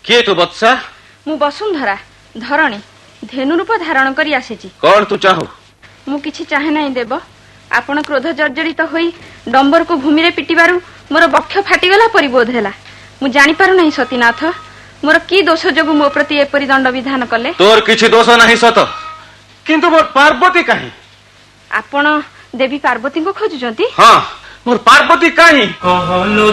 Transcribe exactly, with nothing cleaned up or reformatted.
किए तू बत्सा? मु वसुंधरा धरणी धेनु रूप धारण करी आसीची। कौन तू चाहू? मु किछि चाहे नहीं देव। आपण क्रोध जर्जरित होई डंबर को भूमि रे पिटिबारु मोर बक्ष फाटिगला परि बोध हैला। मु जानि पारु नहीं सतीनाथ मोर की दोष जोगु मो प्रति एपरि दंड विधान कले। तोर किछि दोष नहीं सत, किंतु मोर पार्वती काहे? आपण देवी पार्वती को खोजुचंती? हां, मोर पार्वती काहे?